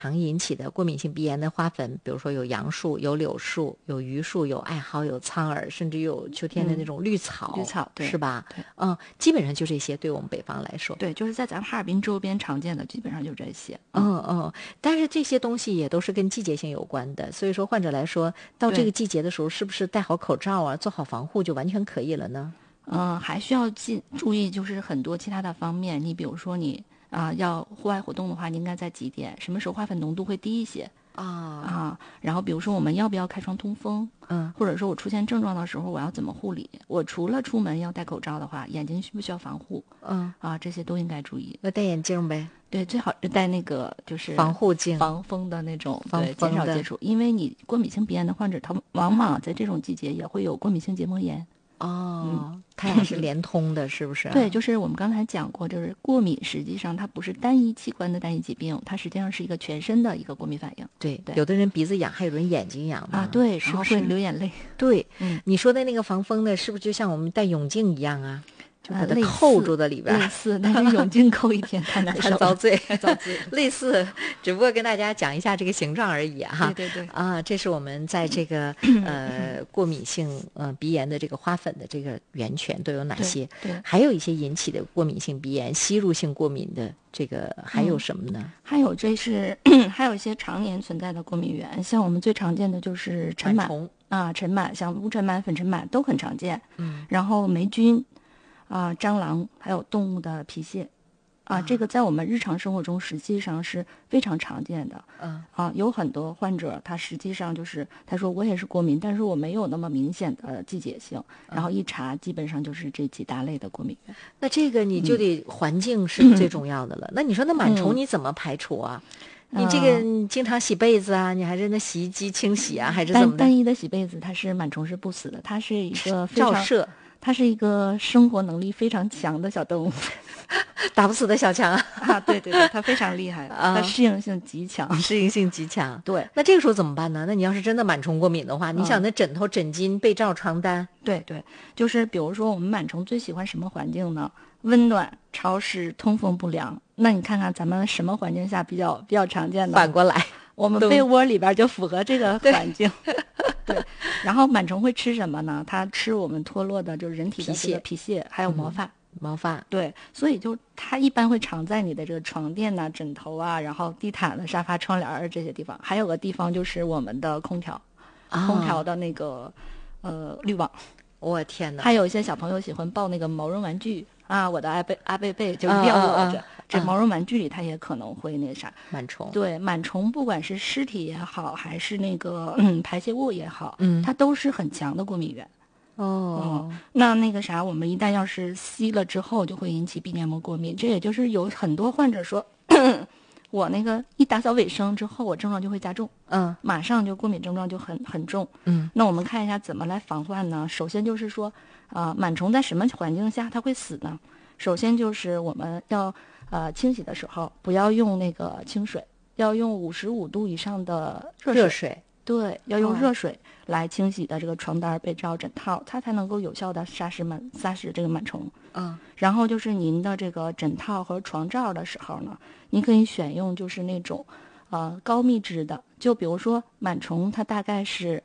常引起的过敏性鼻炎的花粉，比如说有杨树、有柳树、有榆树、有艾蒿、有苍耳，甚至有秋天的那种绿草， 绿草对是吧？ 对， 基本上就这些，对我们北方来说， 对，就是在咱们哈尔滨周边常见的，基本上就这些。 但是这些东西也都是跟季节性有关的，所以说患者来说，到这个季节的时候，是不是戴好口罩啊，做好防护就完全可以了呢？ 还需要注意就是很多其他的方面，你比如说你要户外活动的话，你应该在几点，什么时候花粉浓度会低一些然后比如说我们要不要开窗通风，或者说我出现症状的时候我要怎么护理，我除了出门要戴口罩的话，眼睛需不需要防护，这些都应该注意。 要戴眼镜呗？ 对，最好是戴那个就是防护镜、 防风的那种，对， 防风的减少接触，因为你过敏性鼻炎的患者，他们往往在这种季节也会有过敏性结膜炎。 它也是连通的，是不是？ 对，就是我们刚才讲过，就是过敏实际上它不是单一器官的单一疾病，它实际上是一个全身的一个过敏反应。 对，有的人鼻子痒，还有人眼睛痒对，然后会流眼泪。 对，你说的那个防风的，是不是就像我们戴泳镜一样啊？就把它扣住的里边， 类似，但是泳镜扣一天太难受了， 遭罪，遭罪。类似，只不过跟大家讲一下这个形状而已哈。 对对这是我们在这个过敏性鼻炎的这个花粉的这个源泉都有哪些？ 对， 还有一些引起的过敏性鼻炎，吸入性过敏的这个还有什么呢？ 还有还有一些常年存在的过敏源，像我们最常见的就是尘螨尘螨，像无尘螨、粉尘螨都很常见。然后霉菌。蟑螂，还有动物的皮屑，这个在我们日常生活中实际上是非常常见的。有很多患者他实际上就是他说我也是过敏，但是我没有那么明显的季节性，然后一查基本上就是这几大类的过敏源。 那这个你就得环境是最重要的了。那你说那螨虫你怎么排除啊？你这个你经常洗被子啊，你还是那洗衣机清洗啊，还是怎么的？ 单一的洗被子，它是螨虫是不死的，它是一个非常照射。 它是一个生活能力非常强的小动物， 打不死的小强对对对，它非常厉害，它适应性极强， 适应性极强。 对， 那这个时候怎么办呢？那你要是真的螨虫过敏的话，你想那枕头、枕巾、被罩、床单， 对对，就是比如说我们螨虫最喜欢什么环境呢？温暖、潮湿、通风不良。那你看看咱们什么环境下比较常见的？ 反过来， 我们被窝里边就符合这个环境。对，然后螨虫会吃什么呢？它吃我们脱落的就是人体的这个皮屑，还有毛发。 毛发。 对，所以就它一般会藏在你的这个床垫呐、枕头啊，然后地毯的沙发、窗帘这些地方。还有个地方就是我们的空调，空调的那个滤网。 我天哪！ 还有一些小朋友喜欢抱那个毛绒玩具我的阿贝贝就一定要握着。这毛绒玩具里它也可能会那啥螨虫。 对，螨虫不管是尸体也好，还是那个排泄物也好，它都是很强的过敏源。那个啥，我们一旦要是吸了之后，就会引起鼻黏膜过敏。这也就是有很多患者说，我那个一打扫卫生之后，我症状就会加重，马上就过敏症状就很重。那我们看一下怎么来防范呢？首先就是说，螨虫在什么环境下它会死呢？首先就是我们要清洗的时候不要用那个清水，要用55度以上的热水。对，要用热水来清洗的这个床单、被罩、枕套，它才能够有效的杀死这个螨虫。然后就是您的这个枕套和床罩的时候呢，您可以选用就是那种高密质的，就比如说螨虫它大概是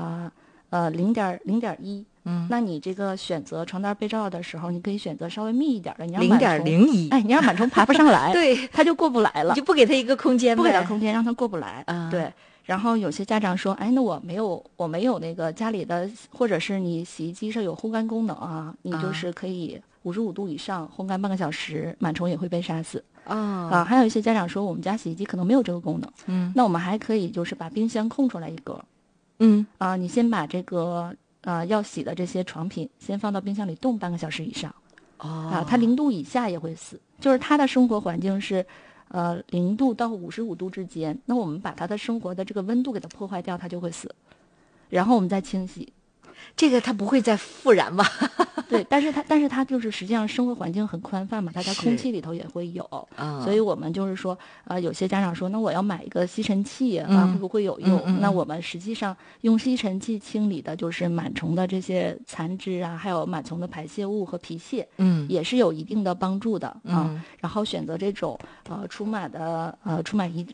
0.1。那你这个选择床单被罩的时候，你可以选择稍微密一点的。你让 0.01， 你让螨虫爬不上来， 对， 它就过不来了。 你就不给它一个空间呗， 不给它空间，让它过不来。对。然后有些家长说，那我没有那个家里的，或者是你洗衣机上有烘干功能你就是可以55度以上烘干半个小时，螨虫也会被杀死。还有一些家长说，我们家洗衣机可能没有这个功能。那我们还可以就是把冰箱空出来一格。你先把这个要洗的这些床品先放到冰箱里冻半个小时以上。它0度以下也会死，就是它的生活环境是0度到55度之间。那我们把它的生活的这个温度给它破坏掉，它就会死。然后我们再清洗。 这个它不会再复燃吧？ 对，但是它就是实际上生活环境很宽泛嘛，它在空气里头也会有。所以我们就是说有些家长说，那我要买一个吸尘器会不会有用？那我们实际上用吸尘器清理的就是螨虫的这些残肢还有螨虫的排泄物和皮屑，也是有一定的帮助的。然后选择这种除螨